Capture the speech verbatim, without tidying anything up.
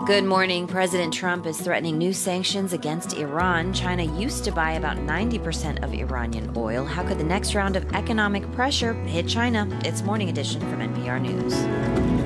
Good morning. President Trump is threatening new sanctions against Iran. China used to buy about ninety percent of Iranian oil. How could the next round of economic pressure hit China? It's Morning Edition from N P R News.